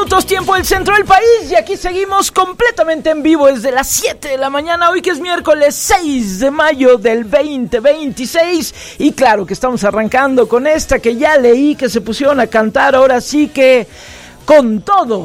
minutos, tiempo del centro del país, y aquí seguimos completamente en vivo desde las 7 de la mañana, hoy que es miércoles 6 de mayo del 2026, y claro que estamos arrancando con esta que ya leí que se pusieron a cantar, ahora sí que con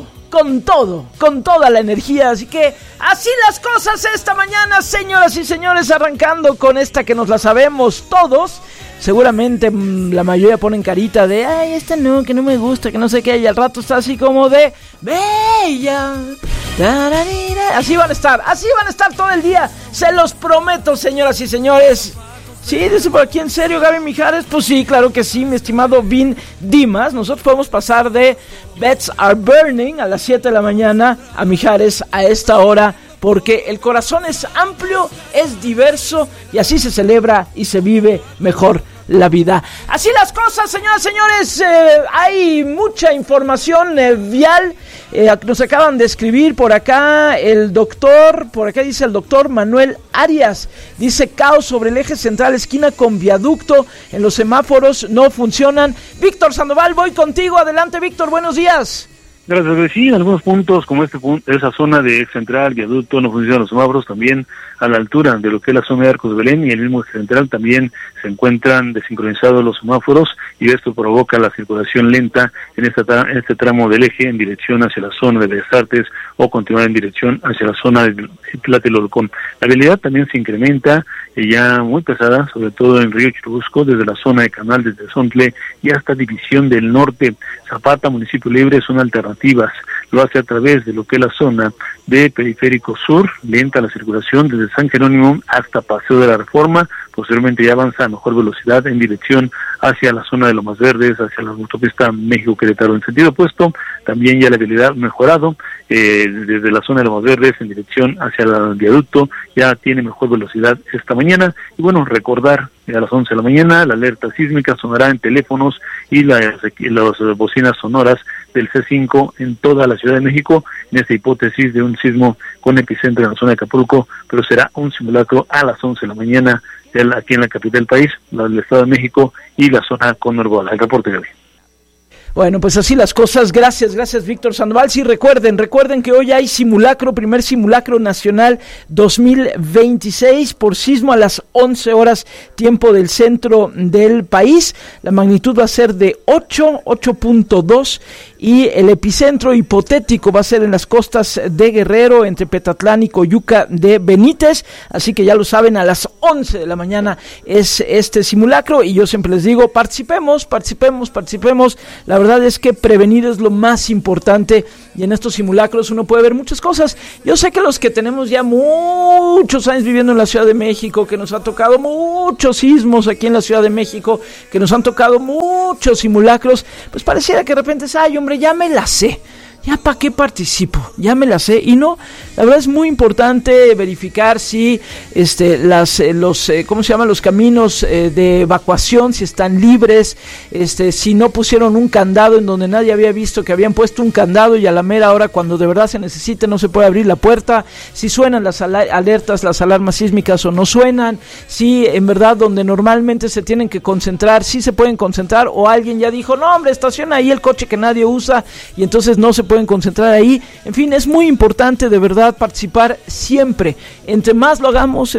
toda la energía, así que así las cosas esta mañana, señoras y señores, arrancando con esta que nos la sabemos todos. Seguramente la mayoría ponen carita de, ay, esta no, que no me gusta, que no sé qué, y al rato está así como de, bella, tararira. Así van a estar todo el día, se los prometo, señoras y señores. Sí, dice por aquí, ¿en serio, Gaby Mijares? Pues sí, claro que sí, mi estimado Vin Dimas. Nosotros podemos pasar de Beds Are Burning a las 7 de la mañana a Mijares a esta hora, porque el corazón es amplio, es diverso y así se celebra y se vive mejor la vida. Así las cosas, señoras y señores, hay mucha información vial. Nos acaban de escribir por acá dice el doctor Manuel Arias, dice caos sobre el eje central, esquina con viaducto, en los semáforos no funcionan. Víctor Sandoval, voy contigo, adelante Víctor, buenos días. Gracias, sí, en algunos puntos como esa zona de eje central, viaducto, no funcionan los semáforos, también a la altura de lo que es la zona de Arcos de Belén y el mismo eje central también se encuentran desincronizados los semáforos y esto provoca la circulación lenta en este tramo del eje en dirección hacia la zona de Bellas Artes o continuar en dirección hacia la zona de Tlatelolco. La vialidad también se incrementa ya muy pesada, sobre todo en Río Churubusco, desde la zona de Canal, desde Zontle y hasta División del Norte. Zapata, Municipio Libre son alternativas, lo hace a través de lo que es la zona de Periférico Sur, lenta la circulación desde San Jerónimo hasta Paseo de la Reforma, posteriormente ya avanza a mejor velocidad en dirección hacia la zona de Lomas Verdes, hacia la autopista México-Querétaro. En sentido opuesto, también ya la vialidad mejorado, desde la zona de Lomas Verdes en dirección hacia el viaducto, ya tiene mejor velocidad esta mañana. Y bueno, recordar a las 11 de la mañana, la alerta sísmica sonará en teléfonos y las bocinas sonoras del C5 en toda la Ciudad de México, en esta hipótesis de un sismo con epicentro en la zona de Acapulco, pero será un simulacro a las 11 de la mañana aquí en la capital del país, la del Estado de México y la zona conurbada. El reporte, Gaby. Bueno, pues así las cosas. Gracias Víctor Sandoval. Sí, recuerden que hoy hay primer simulacro nacional 2026 por sismo a las 11 horas, tiempo del centro del país. La magnitud va a ser de 8.2 y el epicentro hipotético va a ser en las costas de Guerrero, entre Petatlán y Coyuca de Benítez. Así que ya lo saben, a las 11 de la mañana es este simulacro y yo siempre les digo, participemos. La verdad es que prevenir es lo más importante y en estos simulacros uno puede ver muchas cosas. Yo sé que los que tenemos ya muchos años viviendo en la Ciudad de México, que nos ha tocado muchos sismos aquí en la Ciudad de México, que nos han tocado muchos simulacros, pues pareciera que de repente es, ay hombre, ya me la sé. ¿Ya para qué participo? Ya me la sé. Y no, la verdad es muy importante verificar si los caminos de evacuación, si están libres, si no pusieron un candado en donde nadie había visto que habían puesto un candado y a la mera hora cuando de verdad se necesite no se puede abrir la puerta, si suenan las alertas, las alarmas sísmicas o no suenan, si en verdad donde normalmente se tienen que concentrar, si se pueden concentrar o alguien ya dijo, no hombre, estaciona ahí el coche que nadie usa y entonces no se pueden concentrar ahí. En fin, es muy importante de verdad participar siempre. Entre más lo hagamos,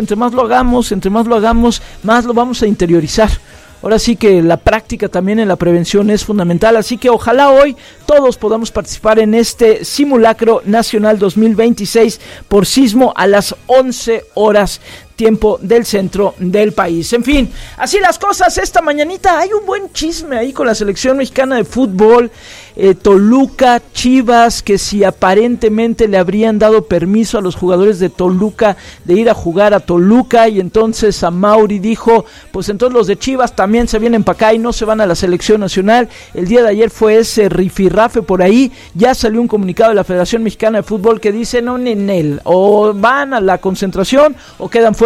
más lo vamos a interiorizar. Ahora sí que la práctica también en la prevención es fundamental, así que ojalá hoy todos podamos participar en este simulacro nacional 2026 por sismo a las 11 horas tiempo del centro del país. En fin, así las cosas esta mañanita. Hay un buen chisme ahí con la selección mexicana de fútbol, Toluca, Chivas, que si aparentemente le habrían dado permiso a los jugadores de Toluca de ir a jugar a Toluca, y entonces Amauri dijo, pues entonces los de Chivas también se vienen para acá y no se van a la selección nacional. El día de ayer fue ese rifirrafe por ahí, ya salió un comunicado de la Federación Mexicana de Fútbol que dice, no, Nenel, o van a la concentración o quedan fuera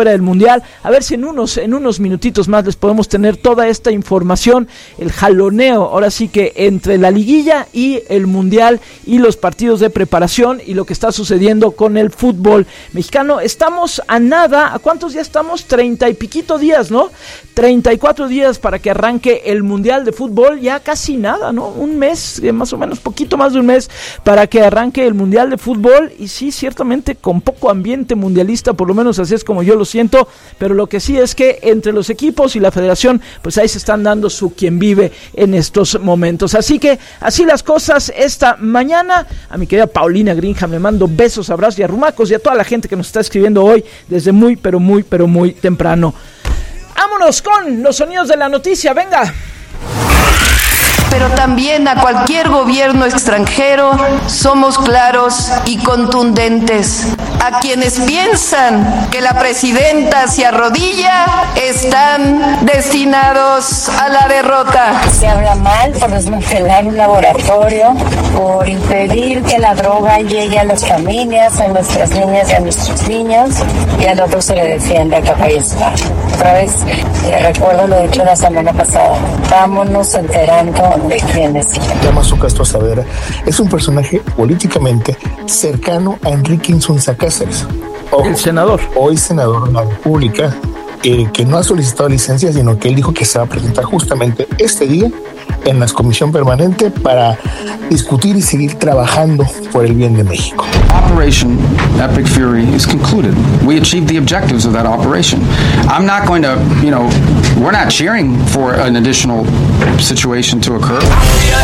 fuera del Mundial. A ver si en unos minutitos más les podemos tener toda esta información, el jaloneo, ahora sí que entre la liguilla y el Mundial y los partidos de preparación y lo que está sucediendo con el fútbol mexicano. Estamos a nada, ¿a cuántos días estamos? 30 y piquito días, ¿no? 34 días para que arranque el Mundial de Fútbol, ya casi nada, ¿no? Un mes, más o menos, poquito más de un mes para que arranque el Mundial de Fútbol, y sí, ciertamente con poco ambiente mundialista, por lo menos así es como yo lo siento, pero lo que sí es que entre los equipos y la federación, pues ahí se están dando su quien vive en estos momentos. Así que, así las cosas esta mañana. A mi querida Paulina Greenham le mando besos, abrazos y arrumacos, y a toda la gente que nos está escribiendo hoy desde muy temprano. Vámonos con los sonidos de la noticia, venga. Pero también a cualquier gobierno extranjero somos claros y contundentes. A quienes piensan que la presidenta se arrodilla están destinados a la derrota. Se habla mal por desmantelar un laboratorio, por impedir que la droga llegue a las familias, a nuestras niñas y a nuestros niños, y al otro se le defiende a capa y espada. Otra vez, recuerdo lo dicho la semana pasada, vámonos enterando de quién es. Damaso Castro Saavedra es un personaje políticamente cercano a Enrique Insunza Cáceres. Ojo, el senador. Hoy senador de la República, que no ha solicitado licencia, sino que él dijo que se va a presentar justamente este día en la comisión permanente para discutir y seguir trabajando por el bien de México. Operation Epic Fury is concluded. We achieved the objectives of that operation. I'm not going to, we're not cheering for an additional situation to occur.